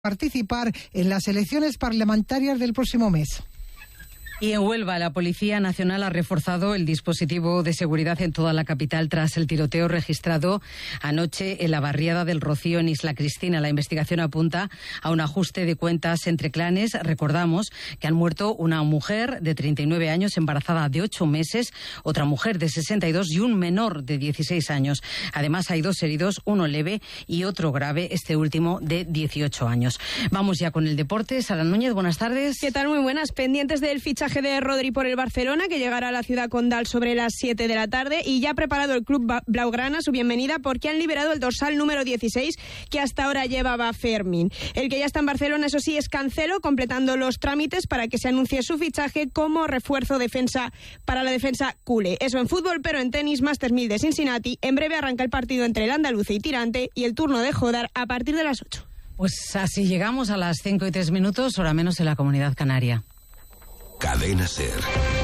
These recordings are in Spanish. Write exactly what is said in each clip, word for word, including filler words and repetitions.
participar en las elecciones parlamentarias del próximo mes. Y en Huelva, la Policía Nacional ha reforzado el dispositivo de seguridad en toda la capital tras el tiroteo registrado anoche en la barriada del Rocío, en Isla Cristina. La investigación apunta a un ajuste de cuentas entre clanes. Recordamos que han muerto una mujer de treinta y nueve años, embarazada de ocho meses, otra mujer de sesenta y dos y un menor de dieciséis años. Además, hay dos heridos, uno leve y otro grave, este último de dieciocho años. Vamos ya con el deporte. Sara Núñez, buenas tardes. ¿Qué tal? Muy buenas. Pendientes del fichaje de Rodri por el Barcelona, que llegará a la ciudad condal sobre las siete de la tarde, y ya ha preparado el club blaugrana su bienvenida porque han liberado el dorsal número dieciséis que hasta ahora llevaba Fermín. El que ya está en Barcelona, eso sí, es Cancelo, completando los trámites para que se anuncie su fichaje como refuerzo defensa para la defensa culé. Eso en fútbol, pero en tenis, Masters mil de Cincinnati. En breve arranca el partido entre el andaluce y Tirante y el turno de Jodar a partir de las ocho. Pues así llegamos a las cinco y tres minutos, hora menos en la Comunidad Canaria. Cadena SER.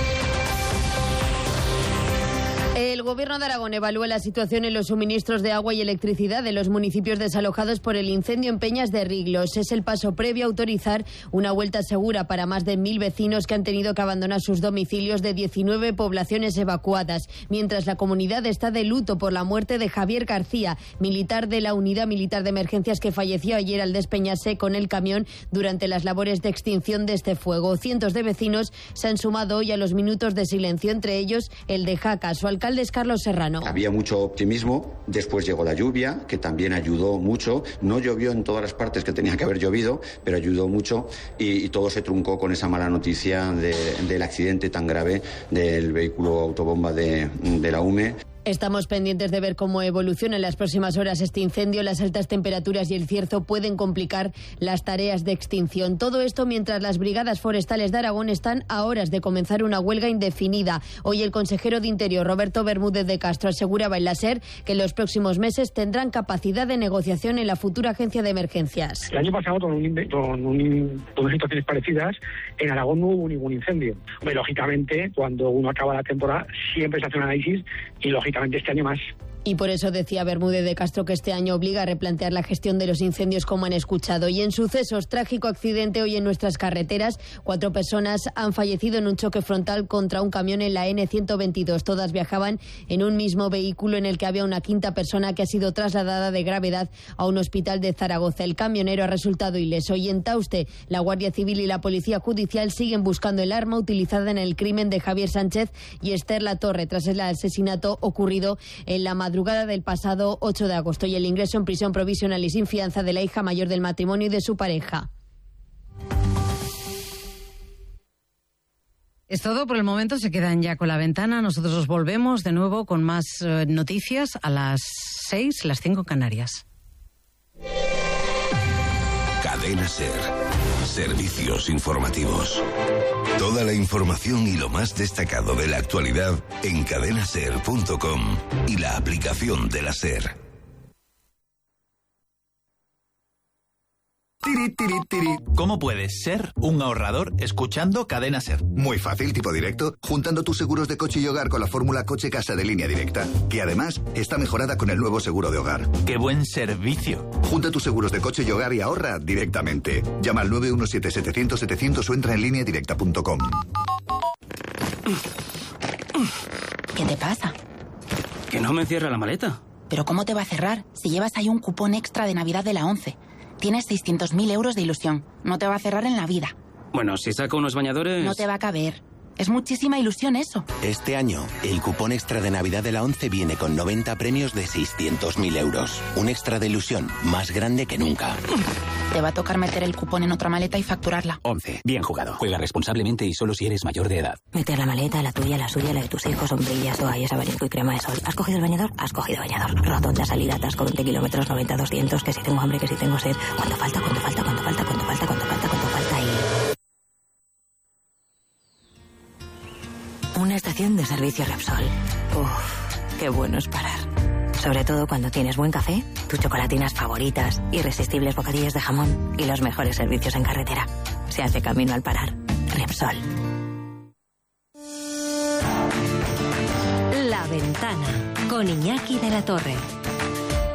El Gobierno de Aragón evalúa la situación en los suministros de agua y electricidad de los municipios desalojados por el incendio en Peñas de Riglos. Es el paso previo a autorizar una vuelta segura para más de mil vecinos que han tenido que abandonar sus domicilios de diecinueve poblaciones evacuadas, mientras la comunidad está de luto por la muerte de Javier García, militar de la Unidad Militar de Emergencias que falleció ayer al despeñarse con el camión durante las labores de extinción de este fuego. Cientos de vecinos se han sumado hoy a los minutos de silencio, entre ellos el de Jaca. Su alcalde es Carlos Serrano. Había mucho optimismo, después llegó la lluvia, que también ayudó mucho. No llovió en todas las partes que tenía que haber llovido, pero ayudó mucho, y, y todo se truncó con esa mala noticia de, del accidente tan grave del vehículo autobomba de, de la U M E. Estamos pendientes de ver cómo evoluciona en las próximas horas este incendio. Las altas temperaturas y el cierzo pueden complicar las tareas de extinción. Todo esto mientras las brigadas forestales de Aragón están a horas de comenzar una huelga indefinida. Hoy el consejero de Interior, Roberto Bermúdez de Castro, aseguraba en la SER que en los próximos meses tendrán capacidad de negociación en la futura agencia de emergencias. El año pasado, con, un, con, un, con situaciones parecidas, en Aragón no hubo ningún incendio. Hombre, lógicamente, cuando uno acaba la temporada, siempre se hace un análisis y, lógicamente, este año más. Y por eso decía Bermúdez de Castro que este año obliga a replantear la gestión de los incendios, como han escuchado. Y en sucesos, trágico accidente hoy en nuestras carreteras. Cuatro personas han fallecido en un choque frontal contra un camión en la ene ciento veintidós. Todas viajaban en un mismo vehículo en el que había una quinta persona que ha sido trasladada de gravedad a un hospital de Zaragoza. El camionero ha resultado ileso. Y en Tauste, la Guardia Civil y la Policía Judicial siguen buscando el arma utilizada en el crimen de Javier Sánchez y Esther Latorre tras el asesinato ocurrido en la madrugada del pasado ocho de agosto y el ingreso en prisión provisional y sin fianza de la hija mayor del matrimonio y de su pareja. Es todo por el momento, se quedan ya con La Ventana. Nosotros volvemos de nuevo con más eh, noticias a las seis, las cinco en Canarias. Cadena SER. Servicios informativos. Toda la información y lo más destacado de la actualidad en cadena ser punto com y la aplicación de la SER. Tiri, tiri, tiri. ¿Cómo puedes ser un ahorrador escuchando Cadena SER? Muy fácil, tipo directo, juntando tus seguros de coche y hogar con la fórmula Coche Casa de Línea Directa, que además está mejorada con el nuevo seguro de hogar. ¡Qué buen servicio! Junta tus seguros de coche y hogar y ahorra directamente. Llama al nueve uno siete, setecientos, setecientos o entra en línea directa punto com. ¿Qué te pasa? Que no me cierra la maleta. ¿Pero cómo te va a cerrar si llevas ahí un cupón extra de Navidad de la ONCE? Tienes seiscientos mil euros de ilusión. No te va a cerrar en la vida. Bueno, si saco unos bañadores... No te va a caber. Es muchísima ilusión eso. Este año, el cupón extra de Navidad de la ONCE viene con noventa premios de seiscientos mil euros. Un extra de ilusión más grande que nunca. Te va a tocar meter el cupón en otra maleta y facturarla. ONCE. Bien jugado. Juega responsablemente y solo si eres mayor de edad. Meter la maleta, la tuya, la suya, la de tus hijos, sombrillas, toallas, abanico y crema de sol. ¿Has cogido el bañador? Has cogido bañador. Rotonda, salida, atasco, veinte kilómetros, noventa, doscientos, que si tengo hambre, que si tengo sed. ¿Cuánto falta? ¿Cuánto falta? ¿Cuánto falta? ¿Cuánto falta? ¿Cuánto falta? ¿Cuánto falta? Y... una estación de servicio Repsol. Uff, qué bueno es parar. Sobre todo cuando tienes buen café, tus chocolatinas favoritas, irresistibles bocadillos de jamón y los mejores servicios en carretera. Se hace camino al parar. Repsol. La Ventana con Iñaki de la Torre.